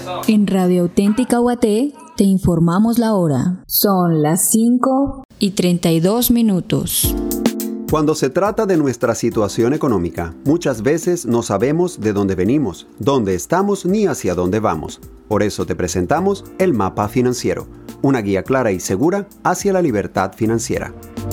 En Radio Auténtica UAT te informamos la hora. Son las 5:32. Cuando se trata de nuestra situación económica, muchas veces no sabemos de dónde venimos, dónde estamos ni hacia dónde vamos. Por eso te presentamos el Mapa Financiero, una guía clara y segura hacia la libertad financiera.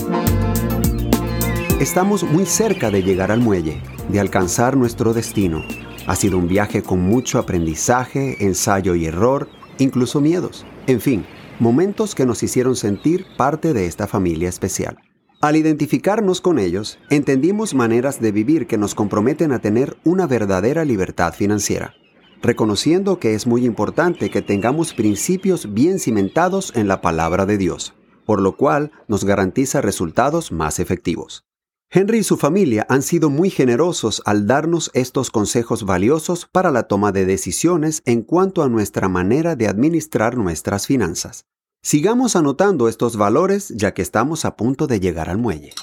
Estamos muy cerca de llegar al muelle, de alcanzar nuestro destino. Ha sido un viaje con mucho aprendizaje, ensayo y error, incluso miedos. En fin, momentos que nos hicieron sentir parte de esta familia especial. Al identificarnos con ellos, entendimos maneras de vivir que nos comprometen a tener una verdadera libertad financiera, reconociendo que es muy importante que tengamos principios bien cimentados en la palabra de Dios, por lo cual nos garantiza resultados más efectivos. Henry y su familia han sido muy generosos al darnos estos consejos valiosos para la toma de decisiones en cuanto a nuestra manera de administrar nuestras finanzas. Sigamos anotando estos valores ya que estamos a punto de llegar al muelle.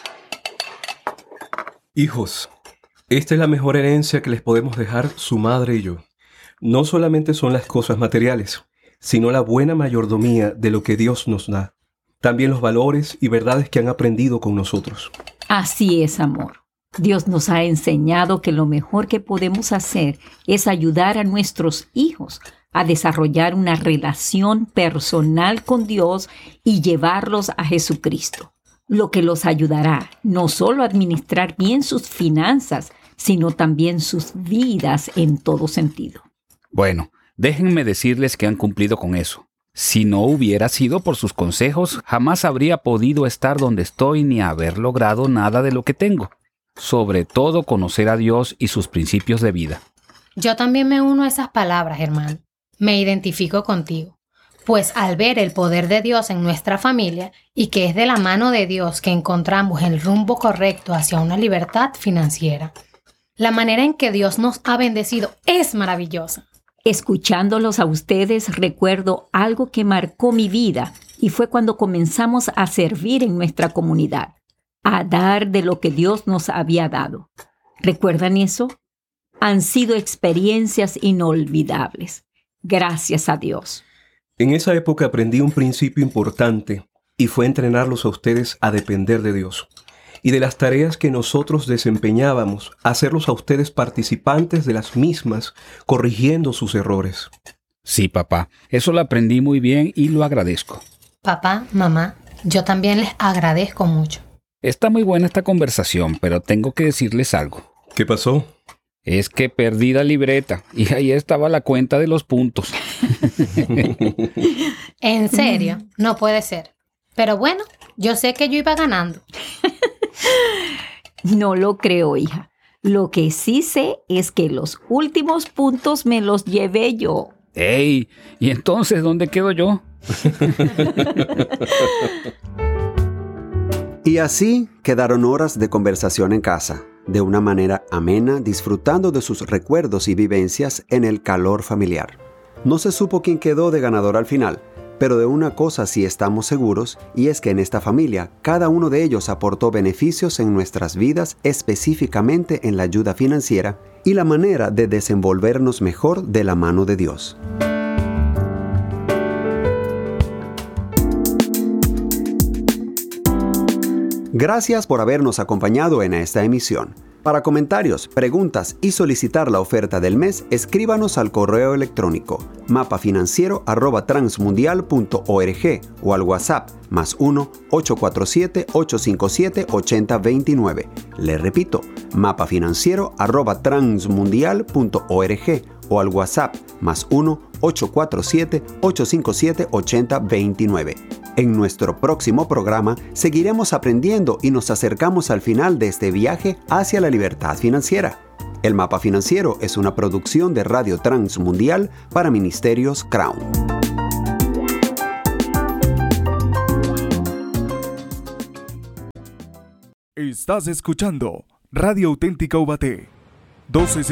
Hijos, esta es la mejor herencia que les podemos dejar su madre y yo. No solamente son las cosas materiales, sino la buena mayordomía de lo que Dios nos da. También los valores y verdades que han aprendido con nosotros. Así es, amor. Dios nos ha enseñado que lo mejor que podemos hacer es ayudar a nuestros hijos a desarrollar una relación personal con Dios y llevarlos a Jesucristo, lo que los ayudará no solo a administrar bien sus finanzas, sino también sus vidas en todo sentido. Bueno, déjenme decirles que han cumplido con eso. Si no hubiera sido por sus consejos, jamás habría podido estar donde estoy ni haber logrado nada de lo que tengo. Sobre todo conocer a Dios y sus principios de vida. Yo también me uno a esas palabras, hermano. Me identifico contigo, pues al ver el poder de Dios en nuestra familia y que es de la mano de Dios que encontramos el rumbo correcto hacia una libertad financiera, la manera en que Dios nos ha bendecido es maravillosa. Escuchándolos a ustedes recuerdo algo que marcó mi vida y fue cuando comenzamos a servir en nuestra comunidad, a dar de lo que Dios nos había dado. ¿Recuerdan eso? Han sido experiencias inolvidables. Gracias a Dios. En esa época aprendí un principio importante y fue entrenarlos a ustedes a depender de Dios y de las tareas que nosotros desempeñábamos, hacerlos a ustedes participantes de las mismas, corrigiendo sus errores. Sí, papá, eso lo aprendí muy bien y lo agradezco. Papá, mamá, yo también les agradezco mucho. Está muy buena esta conversación, pero tengo que decirles algo. ¿Qué pasó? Es que perdí la libreta y ahí estaba la cuenta de los puntos. ¿En serio? No puede ser. Pero bueno, yo sé que yo iba ganando. No lo creo, hija. Lo que sí sé es que los últimos puntos me los llevé yo. ¡Ey! ¿Y entonces dónde quedo yo? Y así quedaron horas de conversación en casa, de una manera amena, disfrutando de sus recuerdos y vivencias en el calor familiar. No se supo quién quedó de ganador al final, pero de una cosa sí estamos seguros, y es que en esta familia, cada uno de ellos aportó beneficios en nuestras vidas, específicamente en la ayuda financiera y la manera de desenvolvernos mejor de la mano de Dios. Gracias por habernos acompañado en esta emisión. Para comentarios, preguntas y solicitar la oferta del mes, escríbanos al correo electrónico mapafinanciero@transmundial.org o al WhatsApp +1 847 857 8029. Le repito, mapafinanciero@transmundial.org o al WhatsApp +1 847 857 8029. En nuestro próximo programa seguiremos aprendiendo y nos acercamos al final de este viaje hacia la libertad financiera. El Mapa Financiero es una producción de Radio Transmundial para Ministerios Crown. Estás escuchando Radio Auténtica UAT 12